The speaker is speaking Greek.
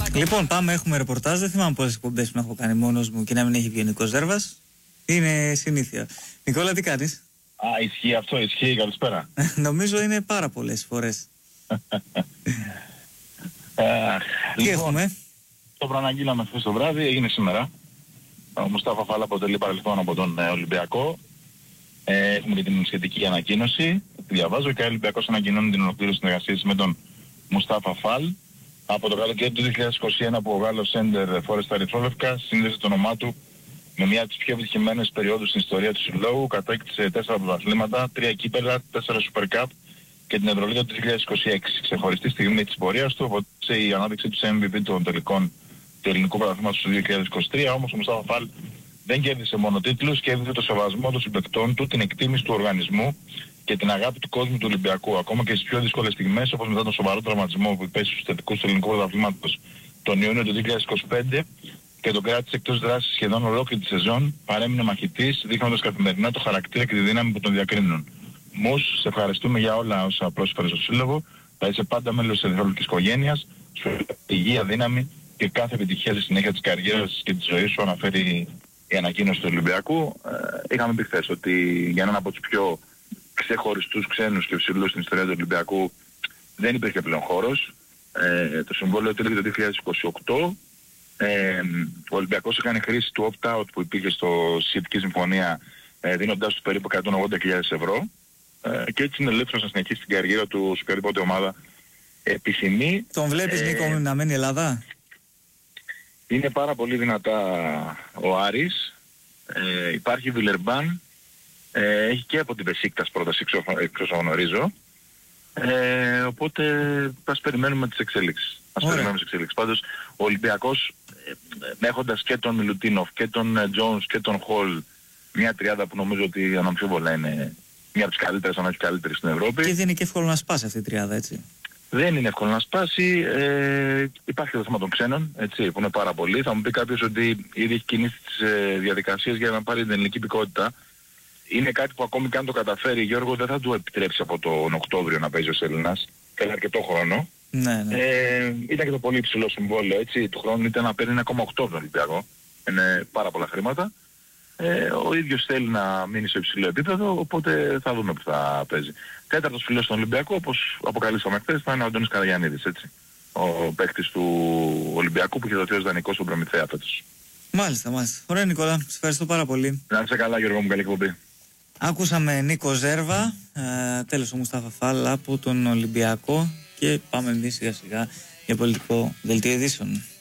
Λοιπόν, πάμε, έχουμε ρεπορτάζ. Δεν θυμάμαι πόσες εκπομπές που έχω κάνει μόνος μου και να μην έχει βγει ο Νίκος Ζέρβας. Είναι συνήθεια. Νικόλα, τι κάνεις? Ισχύει αυτό, ισχύει, καλησπέρα. Νομίζω είναι πάρα πολλές φορές. Τι έχουμε? Το προαναγγείλαμε χθες το βράδυ, έγινε σήμερα. Ο Μουστάφα Φαλ αποτελεί παρελθόν από τον Ολυμπιακό. Έχουμε και την σχετική ανακοίνωση. Τη διαβάζω και ο Ολυμπιακός ανακοινώνει την ολοκλήρωση συνεργασίας με τον Μουστάφα Φαλ. Από το καλοκαίρι του 2021 που ο Γάλλος σέντερ φόρεσε τα ερυθρόλευκα, σύνδεσε το όνομά του με μια από τις πιο επιτυχημένες περιόδους στην ιστορία του συλλόγου. Κατέκτησε 4 πρωταθλήματα, 3 κύπελλα, 4 Super Cup και την Ευρωλίγα του 2026. Ξεχωριστή στιγμή της πορείας του, αποτέλεσε η ανάδειξή του σε MVP των τελικών του ελληνικού πρωταθλήματος του 2023. Όμως ο Μουστάφα Φαλ δεν κέρδισε μόνο τίτλους, κέρδισε το σεβασμό των συμπαικτών του, την εκτίμηση του οργανισμού και την αγάπη του κόσμου του Ολυμπιακού. Ακόμα και στις πιο δύσκολες στιγμές, όπως μετά τον σοβαρό τραυματισμό που υπέστη στους θετικούς του ελληνικού πρωταθλήματος τον Ιούνιο του 2025 και τον κράτησε εκτός δράσης σχεδόν ολόκληρη τη σεζόν, παρέμεινε μαχητής, δείχνοντας καθημερινά το χαρακτήρα και τη δύναμη που τον διακρίνουν. Μους, σε ευχαριστούμε για όλα όσα πρόσφερε στο σύλλογο. Θα είσαι πάντα μέλος της ερυθρόλευκης οικογένειας, σου υγεία, δύναμη και κάθε επιτυχία στη συνέχεια της καριέρας και της ζωής σου, αναφέρει η ανακοίνωση του Ολυμπιακού. Είχαμε πει χθες ότι για έναν από τους πιο ξεχωριστούς ξένους και ψηλούς στην ιστορία του Ολυμπιακού δεν υπήρχε πλέον χώρος. Το συμβόλαιο τέλειωσε το 2028. Ο Ολυμπιακός έκανε χρήση του opt-out που υπήρχε στο σχετική συμφωνία, δίνοντάς του περίπου 180.000 ευρώ και έτσι είναι ελεύθερος να συνεχίσει την καριέρα του σε οποιαδήποτε ομάδα επιθυμεί. Τον βλέπεις, Νίκο, να μένει Ελλάδα? Είναι πάρα πολύ δυνατά ο Άρης. Υπάρχει Βιλερμπάν. Έχει και από την Μπεσίκτας πρόταση, εξ όσων γνωρίζω. Οπότε ας περιμένουμε τις εξέλιξεις. Πάντως ο Ολυμπιακός, έχοντας και τον Μιλουτίνοφ και τον Τζόνς και τον Χολ, μια τριάδα που νομίζω ότι αναμφίβολα είναι μια από τις καλύτερες, αν όχι καλύτερες στην Ευρώπη. Και δεν είναι και εύκολο να σπάσει αυτή η τριάδα, έτσι. Δεν είναι εύκολο να σπάσει. Υπάρχει το θέμα των ξένων, έτσι, που είναι πάρα πολύ. Θα μου πει κάποιος ότι ήδη έχει κινήσει τις διαδικασίες για να πάρει την ελληνική υπηκότητα. Είναι κάτι που ακόμη και αν το καταφέρει, Γιώργο, δεν θα του επιτρέψει από τον Οκτώβριο να παίζει ως Έλληνας. Θέλει αρκετό χρόνο. Ναι. Ήταν και το πολύ υψηλό συμβόλαιο, έτσι. Του χρόνου ήταν να παίρνει 1,8 τον Ολυμπιακό. Είναι πάρα πολλά χρήματα. Ο ίδιος θέλει να μείνει σε υψηλό επίπεδο, οπότε θα δούμε που θα παίζει. Τέταρτος φίλος στον Ολυμπιακό, όπως αποκαλύψαμε χθες, θα είναι ο Αντώνης Καραγιαννίδης, έτσι. Ο παίκτης του Ολυμπιακού που είχε δοθεί ως δανεικός στον Προμηθέα φέτος. Μάλιστα. Ωραία, Νικόλα, σε ευχαριστώ πάρα πολύ. Να είσαι καλά, Γιώργο μου, καλή εκπομπή. Άκουσαμε Νίκο Ζέρβα, τέλος ο Μουστάφα Φαλ από τον Ολυμπιακό και πάμε εμείς σιγά σιγά για πολιτικό δελτίο ειδήσεων.